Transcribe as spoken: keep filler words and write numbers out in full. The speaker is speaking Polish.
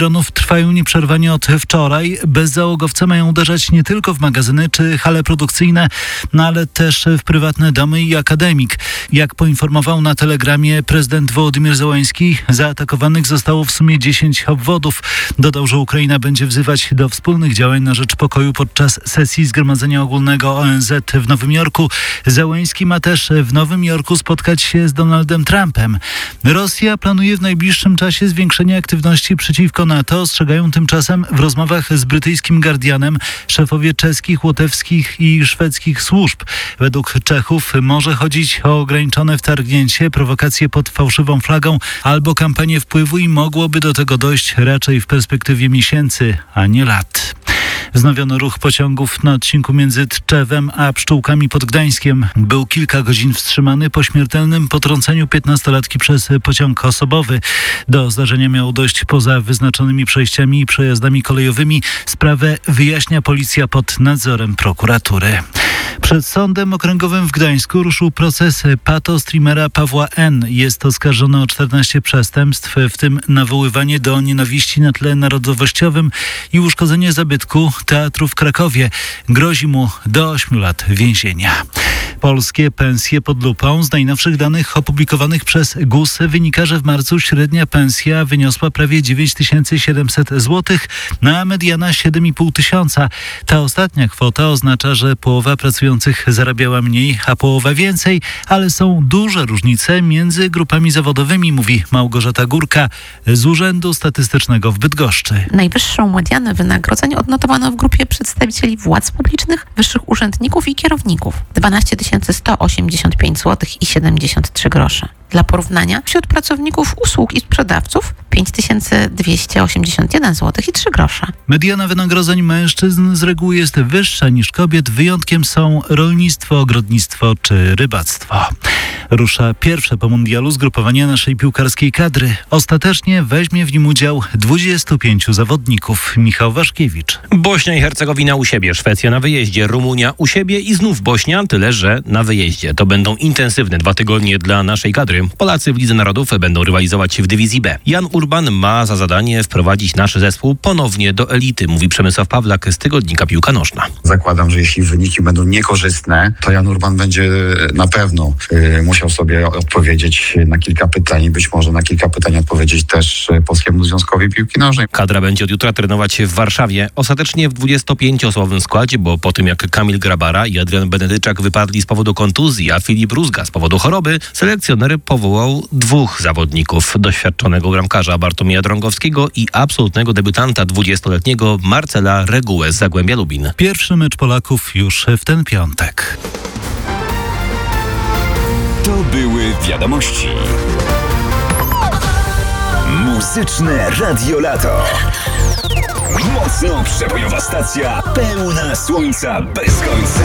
Dronów trwają nieprzerwanie od wczoraj. Bezzałogowce mają uderzać nie tylko w magazyny czy hale produkcyjne, no ale też w prywatne domy i akademik. Jak poinformował na Telegramie prezydent Wołodymyr Zełański, zaatakowanych zostało w sumie dziesięć obwodów. Dodał, że Ukraina będzie wzywać do wspólnych działań na rzecz pokoju podczas sesji Zgromadzenia Ogólnego O N Z w Nowym Jorku. Zełański ma też w Nowym Jorku spotkać się z Donaldem Trumpem. Rosja planuje w najbliższym czasie zwiększenie aktywności przeciwko NATO, ostrzegają tymczasem w rozmowach z brytyjskim Guardianem szefowie czeskich, łotewskich i szwedzkich służb. Według Czechów może chodzić o ograniczone wtargnięcie, prowokacje pod fałszywą flagą albo kampanię wpływu i mogłoby do tego dojść raczej w perspektywie miesięcy, a nie lat. Wznowiono ruch pociągów na odcinku między Tczewem a Pszczółkami pod Gdańskiem. Był kilka godzin wstrzymany po śmiertelnym potrąceniu piętnastolatki przez pociąg osobowy. Do zdarzenia miało dojść poza wyznaczonymi przejściami i przejazdami kolejowymi. Sprawę wyjaśnia policja pod nadzorem prokuratury. Przed Sądem Okręgowym w Gdańsku ruszył proces pato-streamera Pawła N. Jest oskarżony o czternaście przestępstw, w tym nawoływanie do nienawiści na tle narodowościowym i uszkodzenie zabytku teatru w Krakowie. Grozi mu do ośmiu lat więzienia. Polskie pensje pod lupą. Z najnowszych danych opublikowanych przez G U S wynika, że w marcu średnia pensja wyniosła prawie dziewięć tysięcy siedemset złotych, a mediana siedem i pół tysiąca. Ta ostatnia kwota oznacza, że połowa pracujących zarabiała mniej, a połowa więcej, ale są duże różnice między grupami zawodowymi, mówi Małgorzata Górka z Urzędu Statystycznego w Bydgoszczy. Najwyższą medianę wynagrodzeń odnotowano w grupie przedstawicieli władz publicznych, wyższych urzędników i kierowników. dwanaście tysięcy sto osiemdziesiąt pięć złotych i siedemdziesiąt trzy grosze. Dla porównania wśród pracowników usług i sprzedawców pięć tysięcy dwieście osiemdziesiąt jeden złotych i trzy grosze. Mediana wynagrodzeń mężczyzn z reguły jest wyższa niż kobiet. Wyjątkiem są rolnictwo, ogrodnictwo czy rybactwo. Rusza pierwsze po mundialu zgrupowanie naszej piłkarskiej kadry. Ostatecznie weźmie w nim udział dwudziestu pięciu zawodników. Michał Waszkiewicz. Bośnia i Hercegowina u siebie, Szwecja na wyjeździe, Rumunia u siebie i znów Bośnia, tyle że na wyjeździe. To będą intensywne dwa tygodnie dla naszej kadry. Polacy w Lidze Narodów będą rywalizować w dywizji B. Jan Urban ma za zadanie wprowadzić nasz zespół ponownie do elity, mówi Przemysław Pawlak z tygodnika Piłka Nożna. Zakładam, że jeśli wyniki będą niekorzystne, to Jan Urban będzie na pewno y, musiał sobie odpowiedzieć na kilka pytań i być może na kilka pytań odpowiedzieć też Polskiemu Związkowi Piłki Nożnej. Kadra będzie od jutra trenować w Warszawie. Ostatecznie w dwudziestopięcioosobowym składzie, bo po tym jak Kamil Grabara i Adrian Benedyczak wypadli z powodu kontuzji, a Filip Rózga z powodu choroby, selekcjoner powołał dwóch zawodników. Doświadczonego bramkarza Bartłomieja Drągowskiego i absolutnego debiutanta dwudziestoletniego Marcela Regułę z Zagłębia Lubin. Pierwszy mecz Polaków już w ten piątek. To były wiadomości. Muzyczne Radio Lato. Mocno przebojowa stacja, pełna słońca bez końca.